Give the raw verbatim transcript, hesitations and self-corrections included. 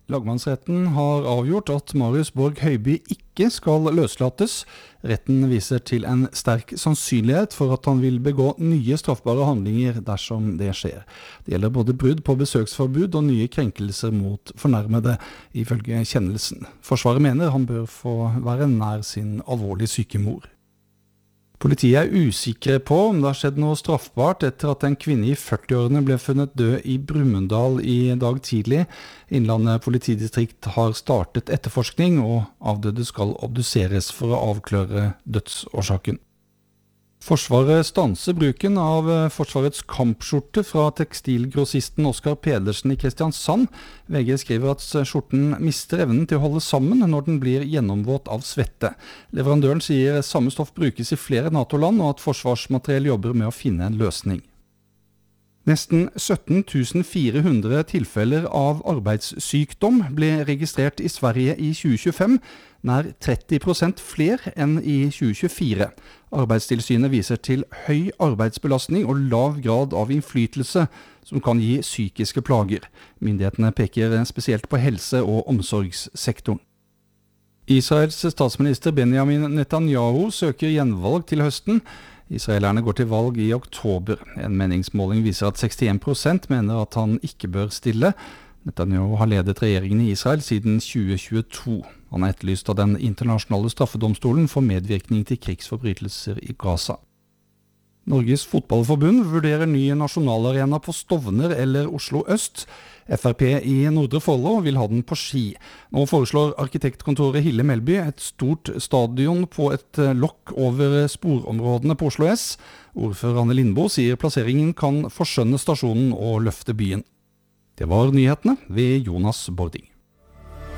Lagmannsretten har avgjort at Marius Borg Høiby ikke skal løslates. Retten viser til en sterk sannsynlighet for at han vil begå nye straffbare handlinger dersom det skjer. Det gjelder både brudd på besøksforbud og nye krenkelser mot fornærmede, ifølge kjennelsen. Forsvaret mener han bør få være nær sin alvorlig syke mor. Politiet er usikre på om det har skjedd noe straffbart etter at en kvinne i førtiårene ble funnet død i Brumunddal i dag tidlig. Innlandet politidistrikt har startet etterforskning, og avdøde skal obduseres for å avklare dødsårsaken. Forsvaret stanser bruken av Forsvarets kampskjorte fra tekstilgrossisten Oskar Pedersen i Kristiansand. V G skriver at skjorten mister evnen til å holde sammen når den blir gjennomvåt av svette. Leverandøren sier samme stoff brukes i flere NATO-land, og at Forsvarsmateriell jobber med å finne en løsning. Nesten sytten tusen fire hundre tilfeller av arbeidssykdom ble registrert i Sverige i tjue tjuefem, nær tretti prosent flere enn i tjue tjuefire. Arbeidstilsynet viser til høy arbeidsbelastning og lav grad av innflytelse, som kan gi psykiske plager. Myndighetene peker spesielt på helse- og omsorgssektoren. Israels statsminister Benjamin Netanyahu søker gjenvalg til høsten. Israelerne går til valg i oktober. En meningsmåling viser at sekstien prosent mener at han ikke bør stille. Netanyahu har ledet regjeringen i Israel siden tjue tjueto. Han er etterlyst av den internasjonale straffedomstolen for medvirkning til krigsforbrytelser i Gaza. Norges Fotballforbund vurderer ny nasjonalarena på Stovner eller Oslo Øst. F R P i Nordre Follo vil ha den på Ski. Nå foreslår arkitektkontoret Hille Melby et stort stadion på et lokk over sporområdene på Oslo S. Ordfører Anne Lindboe sier plasseringen kan forskjønne stasjonen og løfte byen. Det var nyhetene ved Jonas Bording.